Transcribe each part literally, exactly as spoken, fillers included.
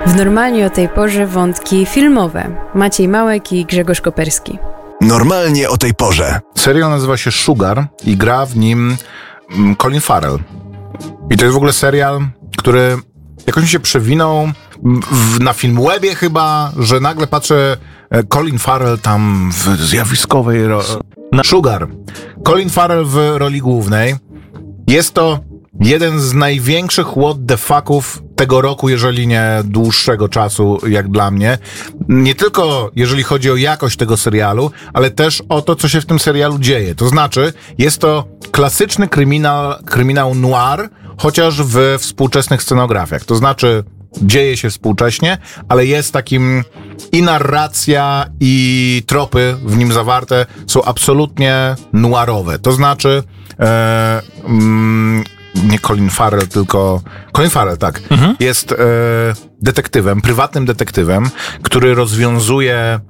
W Normalnie o tej porze wątki filmowe. Maciej Małek i Grzegorz Koperski. Normalnie o tej porze. Serial nazywa się Sugar i gra w nim Colin Farrell. I to jest w ogóle serial, który jakoś mi się przewinął w, na Filmwebie chyba, że nagle patrzę Colin Farrell tam w zjawiskowej ro... Sugar. Colin Farrell w roli głównej. Jest to jeden z największych what the fucków tego roku, jeżeli nie dłuższego czasu, jak dla mnie. Nie tylko jeżeli chodzi o jakość tego serialu, ale też o to, co się w tym serialu dzieje. To znaczy, jest to klasyczny kryminał, kryminał noir, chociaż w współczesnych scenografiach. To znaczy, dzieje się współcześnie, ale jest takim i narracja, i tropy w nim zawarte są absolutnie noirowe. To znaczy, e, mm, nie Colin Farrell, tylko Colin Farrell, tak. Mhm. Jest e, detektywem, prywatnym detektywem, który rozwiązuje e,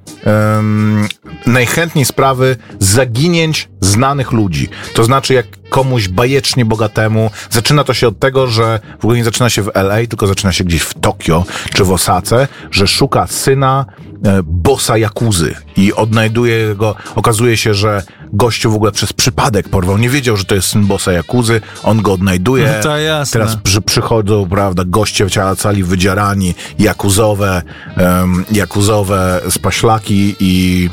najchętniej sprawy zaginięć znanych ludzi. To znaczy, jak komuś bajecznie bogatemu, zaczyna to się od tego, że w ogóle nie zaczyna się w L A, tylko zaczyna się gdzieś w Tokio czy w Osace, że szuka syna e, bossa Jakuzy i odnajduje go. Okazuje się, że gościu w ogóle przez przypadek porwał. Nie wiedział, że to jest syn bossa Jakuzy. On go odnajduje. No to jasne. Teraz przy, przychodzą, prawda, goście cali wydzierani, jakuzowe, um, jakuzowe spaślaki i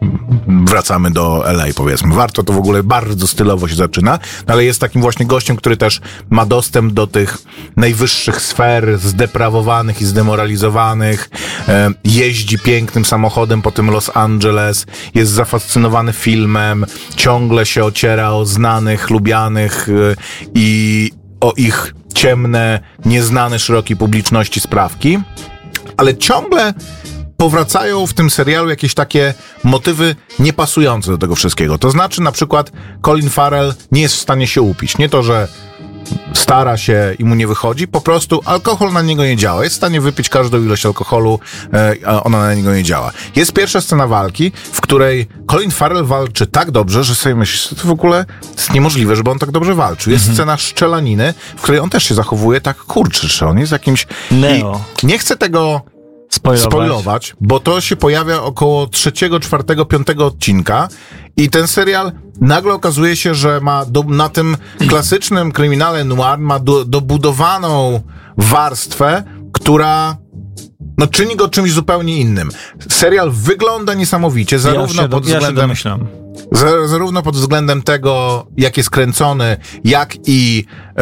wracamy do L A, powiedzmy. Warto, to w ogóle bardzo stylowo się zaczyna, ale jest takim właśnie gościem, który też ma dostęp do tych najwyższych sfer, zdeprawowanych i zdemoralizowanych, e, jeździ pięknym samochodem po tym Los Angeles, jest zafascynowany filmem, ciągle się ociera o znanych, lubianych e, i o ich ciemne, nieznane szerokiej publiczności sprawki, ale ciągle powracają w tym serialu jakieś takie motywy niepasujące do tego wszystkiego. To znaczy, na przykład, Colin Farrell nie jest w stanie się upić. Nie to, że stara się i mu nie wychodzi, po prostu alkohol na niego nie działa. Jest w stanie wypić każdą ilość alkoholu, a ona na niego nie działa. Jest pierwsza scena walki, w której Colin Farrell walczy tak dobrze, że sobie myślisz, że to w ogóle jest niemożliwe, żeby on tak dobrze walczył. Jest mhm. scena strzelaniny, w której on też się zachowuje tak, kurczę, że on jest jakimś... Neo. I nie chcę tego spoilować. spoilować, bo to się pojawia około trzeciego, czwartego, piątego odcinka i ten serial nagle okazuje się, że ma do, na tym klasycznym kryminale noir ma do, dobudowaną warstwę, która no, czyni go czymś zupełnie innym. Serial wygląda niesamowicie, zarówno ja się, pod ja względem... Za, zarówno pod względem tego, jak jest kręcony, jak i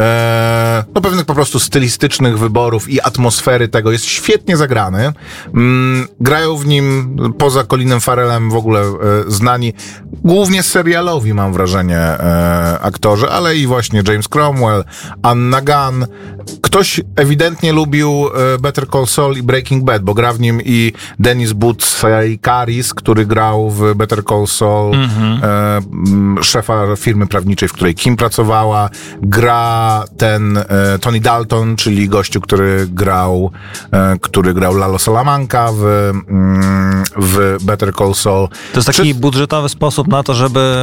e, no pewnych po prostu stylistycznych wyborów i atmosfery tego jest świetnie zagrany. Mm, grają w nim poza Colinem Farrellem w ogóle e, znani, głównie serialowi, mam wrażenie, e, aktorzy, ale i właśnie James Cromwell, Anna Gunn. Ktoś ewidentnie lubił e, Better Call Saul i Breaking Bad, bo gra w nim i Dennis Boutsikaris, który grał w Better Call Saul, mm-hmm. E, szefa firmy prawniczej, w której Kim pracowała. Gra ten e, Tony Dalton, czyli gościu, który grał e, który grał Lalo Salamanca w, mm, w Better Call Saul. To jest taki Czy... budżetowy sposób na to, żeby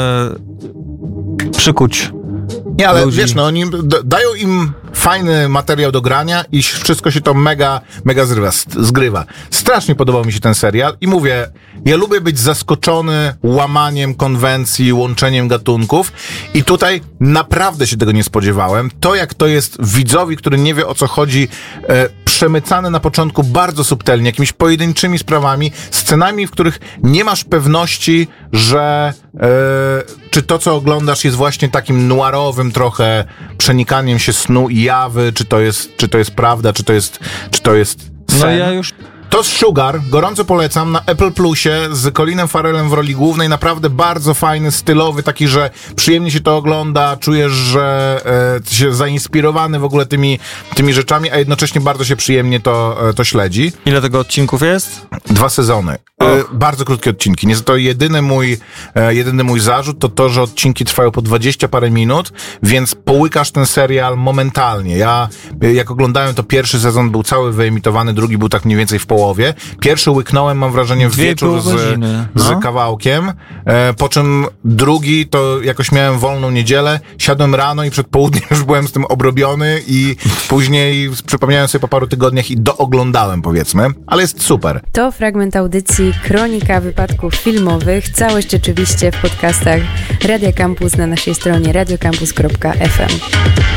przykuć Nie, ale ludzi. Wiesz, no oni d- dają im fajny materiał do grania i wszystko się to mega, mega zrywa, zgrywa. Strasznie podobał mi się ten serial i mówię, ja lubię być zaskoczony łamaniem konwencji, łączeniem gatunków i tutaj naprawdę się tego nie spodziewałem. To, jak to jest widzowi, który nie wie, o co chodzi, e, przemycane na początku bardzo subtelnie, jakimiś pojedynczymi sprawami, scenami, w których nie masz pewności, że e, czy to, co oglądasz, jest właśnie takim noirowym trochę przenikaniem się snu i jawy, czy to jest, czy to jest prawda, czy to jest, czy to jest sen. No ja już... To Sugar, gorąco polecam, na Apple Plusie z Colinem Farrellem w roli głównej, naprawdę bardzo fajny, stylowy, taki, że przyjemnie się to ogląda, czujesz, że e, się zainspirowany w ogóle tymi, tymi rzeczami, a jednocześnie bardzo się przyjemnie to, e, to śledzi. Ile tego odcinków jest? Dwa sezony. E, bardzo krótkie odcinki. Nie, to jedyny mój, e, jedyny mój zarzut to to, że odcinki trwają po dwadzieścia parę minut, więc połykasz ten serial momentalnie. Ja, e, jak oglądałem, to pierwszy sezon był cały wyemitowany, drugi był tak mniej więcej w połowie połowie. Pierwszy łyknąłem, mam wrażenie, w Dwie i wieczór pół z, godziny, no. z kawałkiem, e, po czym drugi to jakoś miałem wolną niedzielę, siadłem rano i przed południem już byłem z tym obrobiony i później przypomniałem sobie po paru tygodniach i dooglądałem, powiedzmy, ale jest super. To fragment audycji Kronika Wypadków Filmowych. Całość oczywiście w podcastach Radia Campus na naszej stronie radiocampus kropka f m.